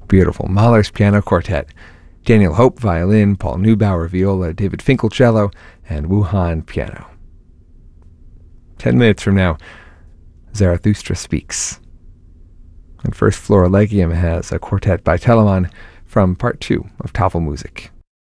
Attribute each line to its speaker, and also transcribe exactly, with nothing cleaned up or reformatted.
Speaker 1: Beautiful. Mahler's Piano Quartet. Daniel Hope, violin, Paul Neubauer, viola, David Finkel, cello, and Wu Han, piano. Ten minutes from now, Zarathustra speaks. And first, Flora Legium has a quartet by Telemann from part two of Tafelmusik.